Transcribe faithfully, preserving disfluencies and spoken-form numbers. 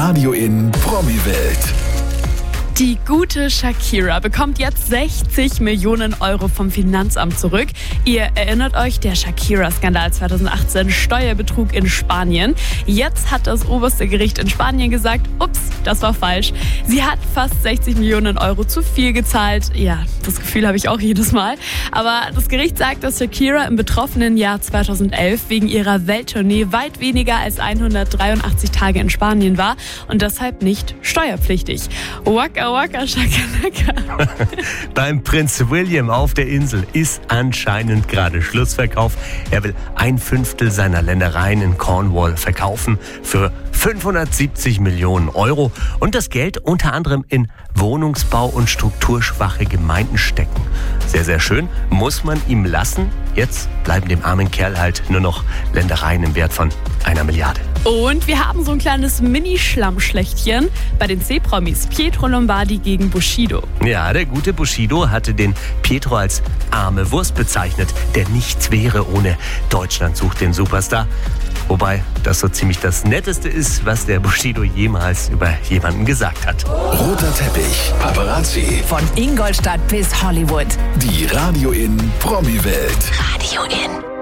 Radio in Promi-Welt. Die gute Shakira bekommt jetzt sechzig Millionen Euro vom Finanzamt zurück. Ihr erinnert euch, der Shakira-Skandal zweitausendachtzehn, Steuerbetrug in Spanien. Jetzt hat das oberste Gericht in Spanien gesagt, ups, das war falsch. Sie hat fast sechzig Millionen Euro zu viel gezahlt. Ja, das Gefühl habe ich auch jedes Mal. Aber das Gericht sagt, dass Shakira im betroffenen Jahr zweitausendelf wegen ihrer Welttournee weit weniger als hundertdreiundachtzig Tage in Spanien war und deshalb nicht steuerpflichtig. Waka waka shakalaka. Beim Prinz William auf der Insel ist anscheinend gerade Schlussverkauf. Er will ein Fünftel seiner Ländereien in Cornwall verkaufen für fünfhundertsiebzig Millionen Euro und das Geld unter anderem in Wohnungsbau und strukturschwache Gemeinden stecken. Sehr, sehr schön, muss man ihm lassen. Jetzt bleiben dem armen Kerl halt nur noch Ländereien im Wert von einer Milliarde. Und wir haben so ein kleines Mini-Schlammschlechtchen bei den C-Promis. Pietro Lombardi gegen Bushido. Ja, der gute Bushido hatte den Pietro als arme Wurst bezeichnet, der nichts wäre ohne Deutschland sucht den Superstar. Wobei das so ziemlich das Netteste ist, was der Bushido jemals über jemanden gesagt hat. Roter Teppich, Paparazzi. Von Ingolstadt bis Hollywood. Die Radio in Promi-Welt. Radio in